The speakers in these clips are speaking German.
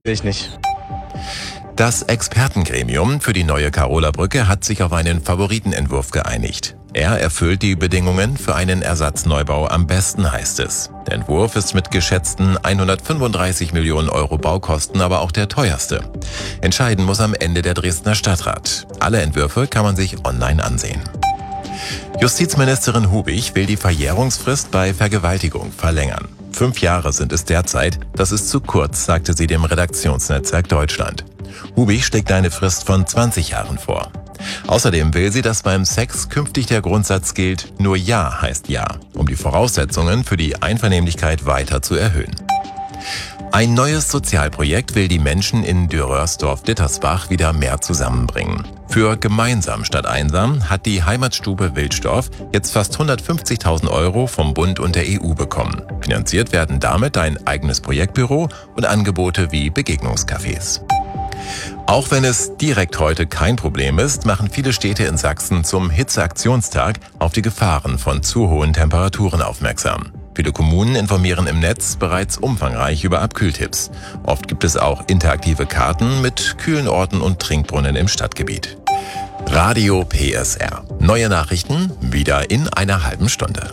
Ich nicht. Das Expertengremium für die neue Karola-Brücke hat sich auf einen Favoritenentwurf geeinigt. Er erfüllt die Bedingungen für einen Ersatzneubau am besten, heißt es. Der Entwurf ist mit geschätzten 135 Millionen Euro Baukosten aber auch der teuerste. Entscheiden muss am Ende der Dresdner Stadtrat. Alle Entwürfe kann man sich online ansehen. Justizministerin Hubig will die Verjährungsfrist bei Vergewaltigung verlängern. 5 Jahre sind es derzeit. Das ist zu kurz, sagte sie dem Redaktionsnetzwerk Deutschland. Hubig schlägt eine Frist von 20 Jahren vor. Außerdem will sie, dass beim Sex künftig der Grundsatz gilt, nur Ja heißt Ja, um die Voraussetzungen für die Einvernehmlichkeit weiter zu erhöhen. Ein neues Sozialprojekt will die Menschen in Dürrörsdorf-Dittersbach wieder mehr zusammenbringen. Für Gemeinsam statt Einsam hat die Heimatstube Wilsdorf jetzt fast 150.000 Euro vom Bund und der EU bekommen. Finanziert werden damit ein eigenes Projektbüro und Angebote wie Begegnungscafés. Auch wenn es direkt heute kein Problem ist, machen viele Städte in Sachsen zum Hitzeaktionstag auf die Gefahren von zu hohen Temperaturen aufmerksam. Viele Kommunen informieren im Netz bereits umfangreich über Abkühltipps. Oft gibt es auch interaktive Karten mit kühlen Orten und Trinkbrunnen im Stadtgebiet. Radio PSR. Neue Nachrichten wieder in einer halben Stunde.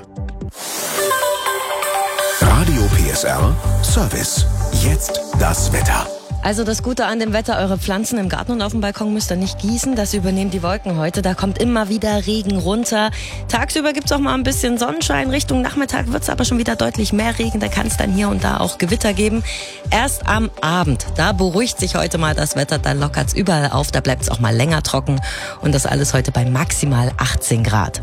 Radio PSR Service. Jetzt das Wetter. Also das Gute an dem Wetter, eure Pflanzen im Garten und auf dem Balkon müsst ihr nicht gießen, das übernehmen die Wolken heute, da kommt immer wieder Regen runter. Tagsüber gibt's auch mal ein bisschen Sonnenschein, Richtung Nachmittag wird's aber schon wieder deutlich mehr Regen, da kann es dann hier und da auch Gewitter geben. Erst am Abend, da beruhigt sich heute mal das Wetter, dann lockert's überall auf, da bleibt's auch mal länger trocken und das alles heute bei maximal 18 Grad.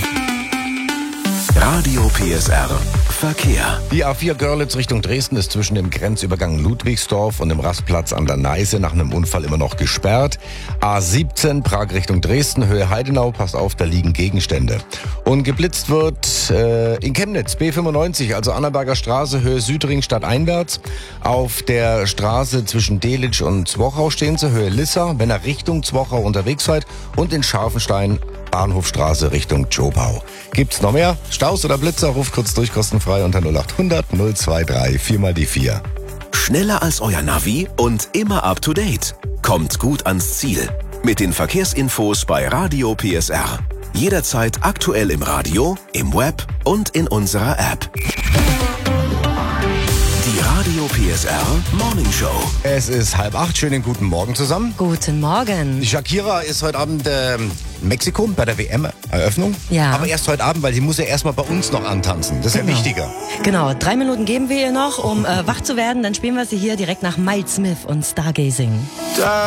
Radio PSR Verkehr. Die A4 Görlitz Richtung Dresden ist zwischen dem Grenzübergang Ludwigsdorf und dem Rastplatz an der Neiße nach einem Unfall immer noch gesperrt. A17 Prag Richtung Dresden, Höhe Heidenau, passt auf, da liegen Gegenstände. Und geblitzt wird in Chemnitz, B95, also Annaberger Straße, Höhe Südring stadteinwärts. Auf der Straße zwischen Delitzsch und Zwochau stehen Sie, Höhe Lissa, wenn ihr Richtung Zwochau unterwegs seid. Und in Scharfenstein Bahnhofstraße Richtung Zschopau. Gibt's noch mehr? Staus oder Blitzer? Ruft kurz durch, kostenfrei unter 0800 023 4x4. Schneller als euer Navi und immer up to date. Kommt gut ans Ziel. Mit den Verkehrsinfos bei Radio PSR. Jederzeit aktuell im Radio, im Web und in unserer App. Die Radio PSR Morning Show. Es ist 7:30. Schönen guten Morgen zusammen. Guten Morgen. Die Shakira ist heute Abend in Mexiko bei der WM-Eröffnung. Ja. Aber erst heute Abend, weil sie muss ja erstmal bei uns noch antanzen. Das ist ja wichtiger. Genau, 3 Minuten geben wir ihr noch, um wach zu werden. Dann spielen wir sie hier direkt nach Miles Smith und Stargazing.